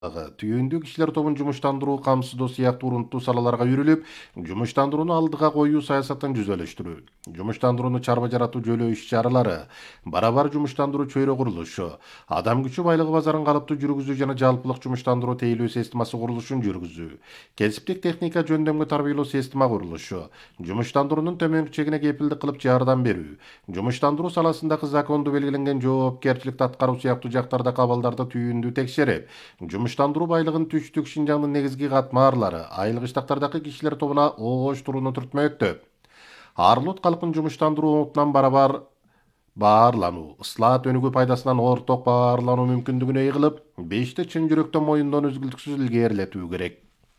түйүндүү кишилер тобун жумуштандыруу, камсыздоо сыяктуу урунттуу салаларга үйрүлүп, жумуштандырууну алдыга коюу саясатын жүзөлөштүрүү, жумуштандырууну чарба жаратуу жөлөө иш-чаралары, барабар жумуштандыруу чөйрө курулушу, адам күчү байлыгы базарын калыптуу жүргүзүү жана жалпылык жумуштандыруу тейлөө системасы курулушун жүргүзүү, кесиптик техника жөндөмгө тарбиялоо система курулушу, жумуштандыруунун төмөнкү чегине кепилдик кылып жардам берүү, жумуштандыруу саласындагы закондо белгиленген жоопкерчиликти аткаруу сыяктуу жактардагы абалдарды түйүндүү текшерип, жумуштандыруу байлыгын түштүк Шинжаңдын негизги катмарлары, айыл кыштактардагы кишилер тобуна оош турууну түртмөктөп. Арлут калкын жумуштандыруу умутунан барабар баарлануу, ыслаат өнүгүү пайдасынан орток баарлануу мүмкүндүгүнө ыйгылып, бешти чын жүрөктөн моюндон үзгүлтүксүз илгээрилетүү керек.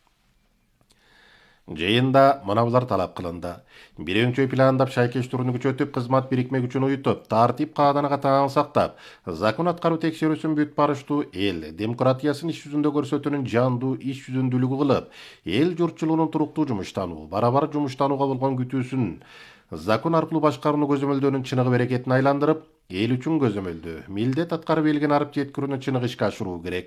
Жыйында мына булар талап кылынды. Бир өңчөй пландап, шайкеш турууну күчөтүп, кызмат бирикме күчүн уютуп, тартип кааданыга таң сактап, закон аткаруу текшерүүсүн бүт барыштуу эл демократиясын иш жүзүндө көрсөтүүнүн жандуу иш жүзүндүүлүгү кылып, эл журтчулугунун туруктуу жумуштануу, барабар жумуштанууга болгон күтүүсүн закон аркылуу башкарууну көзөмөлдөөнүн чыныгы берекетин айландырып, эл үчүн көзөмөлдөө, милдет аткарып элген арып жеткирүүнү чыныгы ишке ашыруу керек.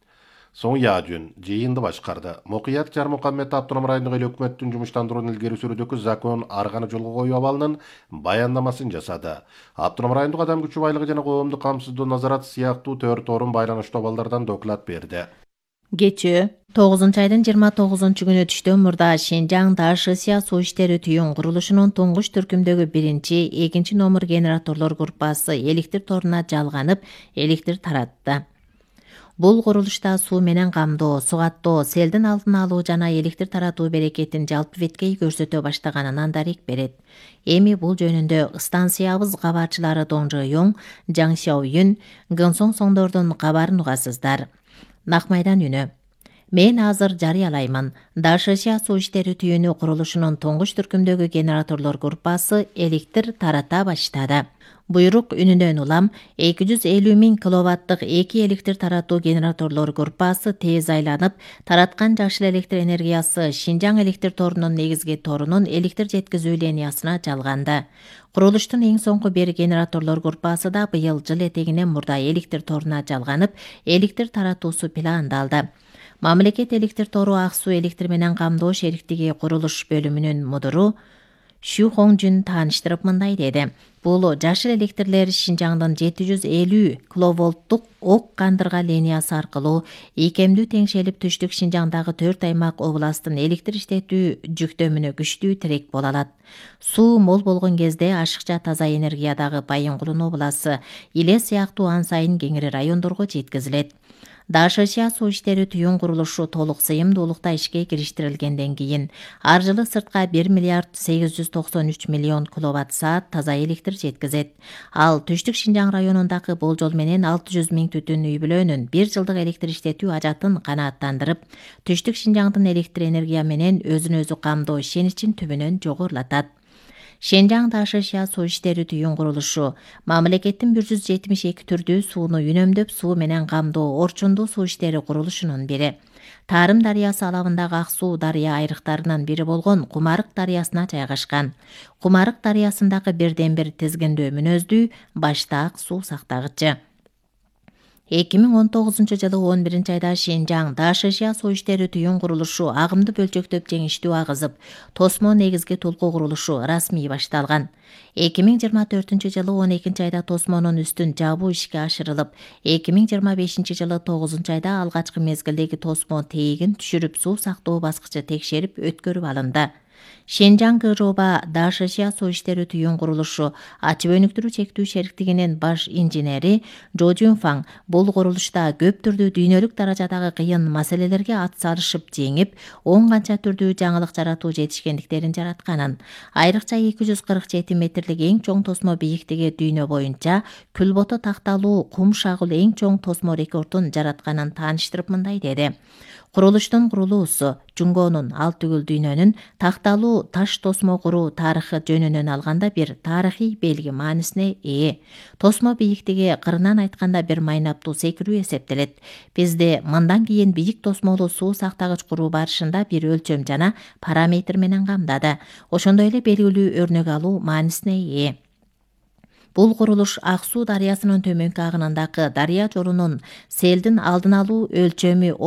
Соң Яжүн жыйынды башкарды. Мокуят Жармухаммед автоном райондук эл өкмөттүн жумуштандырууну илгери сүрүүдөгү закон арганы жолго коюу абалынын баяндамасын жасады. Автоном райондук адам күчү байлыгы жана коомдук камсыздоо назарат сыяктуу 4 орун байланыштуу абалдардан доклад берди. Кечээ 9 айдын 29-күнү түштөн мурда Шинжаң ДШСЯ суу иштери түйүн курулушунун туңгуч түркүмдөгү 1-2 номер генераторлор группасы электр торуна жалганып, электр таратты. Бул курулушта суу менен камдоо, сугаттоо, селдин алдын алуу жана электр таратуу берекетин жалпы беткей көрсөтө баштаганынан дарек берет. Эми бул жөнүндө станциябыз кабарчылары Доңжо Йоң, Жаң Сяоюн, Гынсоң Соңдордун кабарын угасыздар. Накмайдан үнү. Мен азыр жарыялаймын. ДШСЯ суу иштери түйүнү курулушунун туңгуч түркүмдөгү генераторлор группасы электр тарата баштады. Буйрук үнүнөн улам 250 000 киловаттык 2 электр таратуу генераторлор группасы тез айланып, тараткан жашыл электр энергиясы Шинжаң электр торунун негизги торунун электр жеткизүү линиясына жалганды. Курулуштун эң соңку бир генераторлор группасы да быйыл жыл этегинен мурда электр торуна жалганып, электр таратуусу пландалды. Мамлекет электр тору ак суу электр менен камдоо шериктиги курулуш бөлүмүнүн мудуру Шу Хоңжун тааныштырып мындай деди. Бул жашыл электрлер Шинжаңдын 750 киловолттук ок кандырга линиясы аркылуу ийкемдүү теңшелип түштүк Шинжаңдагы 4 аймак областтын электр иштетүү жүктөмүнө күчтүү тирек боло алат. Суу мол болгон кезде ашыкча таза энергиядагы Байынгулун обласы, Иле сыяктуу ан сайын кеңири райондорго жеткизилет. ДШСЯ суу иштери түйүн курулушу толук сыйымдуулукта ишке кириштирилгенден кийин ар жылы сыртка 1 миллиард 893 миллион киловатт саат таза электр жеткизет. Ал түштүк Шинжаң районундагы болжол менен 600 000 түтүн үй бүлөнүн 1 жылдык электр иштетүү ажатын канааттандырып, түштүк Шинжаңдын электр энергия менен өзүн өзү камдоо ишеничин түбүнөн жогорулатат. Шинжаң ДШСЯ суу иштери түйүн курулушу мамлекеттин 172 түрдүү сууну үнөмдөп суу менен камдоо орчундуу суу иштери курулушунун бири. Тарым дарыясы алабындагы ак суу дарыя айрыктарынын бири болгон Кумарык дарыясына жайгашкан. Кумарык дарыясындагы бирден бир тизгиндөө мүнөздүү башта ак суу сактагычы. 2019 жылы 11 айда Шинжаң ДШСЯ суу иштери түйүн курулушу агымды бөлчөктөп жеңиштүү агызып, тосмо негизги толку курулушу расмий башталган. 2024 жылы 12 айда тосмонун үстүн жабуу ишке ашырылып, 2025 жылы 9 айда алгачкы мезгилдеги тосмо тегин түшүрүп суу сактоо баскычы текшерип өткөрүп алынды. Шинжаң КЖОБа ДШСЯ суу иштери түйүн курулушу ачып өнүктүрүү чектүү шериктигинин баш инженери Жо Жунфаң бул курулушта көп түрдүү дүйнөлүк даражадагы кыйын маселелерге ат салышып жеңип, 10 канча түрдүү жаңылык жаратуу жетишкендиктерин жаратканын, айрыкча 247 метрлик эң чоң тосмо бийиктиги дүйнө боюнча күлбото такталуу кум шагыл эң чоң тосмо рекордун жаратканын тааныштырып мындай деди. Курулуштун курулуусу Жунгонун ал түгүл дүйнөнүн такталуу таш тосмо куруу тарыхы жөнүнөн алганда бир тарыхый белги маанисине ээ. Тосмо бийиктиги кырынан айтканда бир майнаптуу секирүү эсептелет. Бизде мындан кийин бийик тосмолуу суу сактагыч куруу барышында бир өлчөм жана параметр менен камдады. Ошондой эле белгилүү өрнөк алуу маанисине ээ. Бул курулуш Ак Суу дарыясынын төмөнкү агынындагы дарыя жорунун селдин алдын алуу өлчөмү